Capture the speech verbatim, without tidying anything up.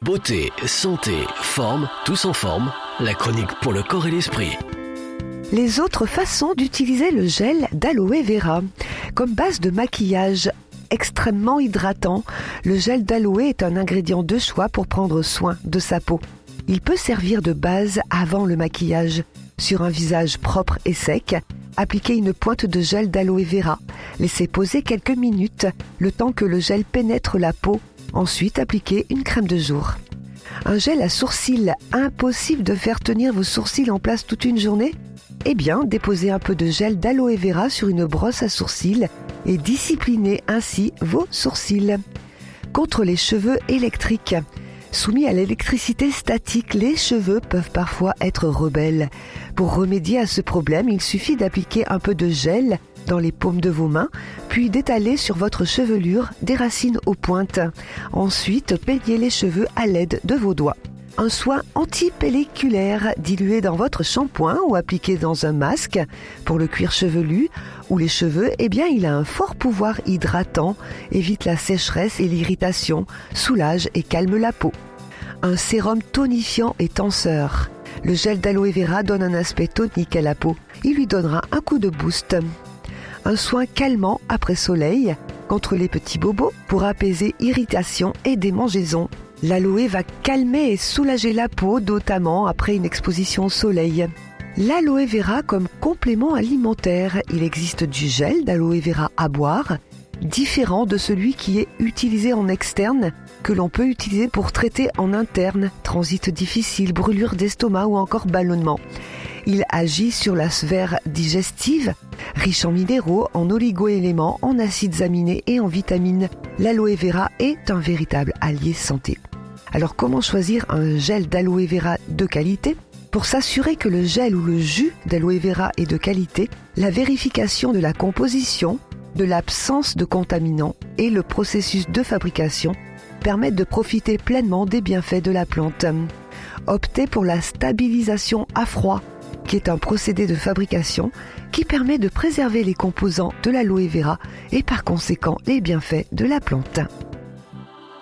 Beauté, santé, forme, tous en forme. La chronique pour le corps et l'esprit. Les autres façons d'utiliser le gel d'aloe vera. Comme base de maquillage extrêmement hydratant, le gel d'aloe est un ingrédient de choix pour prendre soin de sa peau. Il peut servir de base avant le maquillage. Sur un visage propre et sec, appliquez une pointe de gel d'aloe vera. Laissez poser quelques minutes, le temps que le gel pénètre la peau. Ensuite, appliquez une crème de jour. Un gel à sourcils, impossible de faire tenir vos sourcils en place toute une journée ? Eh bien, déposez un peu de gel d'aloe vera sur une brosse à sourcils et disciplinez ainsi vos sourcils. Contre les cheveux électriques. Soumis à l'électricité statique, les cheveux peuvent parfois être rebelles. Pour remédier à ce problème, il suffit d'appliquer un peu de gel dans les paumes de vos mains, puis d'étaler sur votre chevelure des racines aux pointes. Ensuite, peignez les cheveux à l'aide de vos doigts. Un soin anti-pelliculaire dilué dans votre shampoing ou appliqué dans un masque. Pour le cuir chevelu ou les cheveux, eh bien, il a un fort pouvoir hydratant, évite la sécheresse et l'irritation, soulage et calme la peau. Un sérum tonifiant et tenseur. Le gel d'aloe vera donne un aspect tonique à la peau. Il lui donnera un coup de boost. Un soin calmant après soleil, contre les petits bobos, pour apaiser irritation et démangeaisons. L'aloe va calmer et soulager la peau, notamment après une exposition au soleil. L'aloe vera comme complément alimentaire. Il existe du gel d'aloe vera à boire, différent de celui qui est utilisé en externe, que l'on peut utiliser pour traiter en interne, transit difficile, brûlure d'estomac ou encore ballonnement. Il agit sur la sphère digestive, riche en minéraux, en oligo-éléments, en acides aminés et en vitamines. L'aloe vera est un véritable allié santé. Alors comment choisir un gel d'aloe vera de qualité ? Pour s'assurer que le gel ou le jus d'aloe vera est de qualité, la vérification de la composition, de l'absence de contaminants et le processus de fabrication permettent de profiter pleinement des bienfaits de la plante. Optez pour la stabilisation à froid, qui est un procédé de fabrication qui permet de préserver les composants de l'aloe vera et par conséquent les bienfaits de la plante.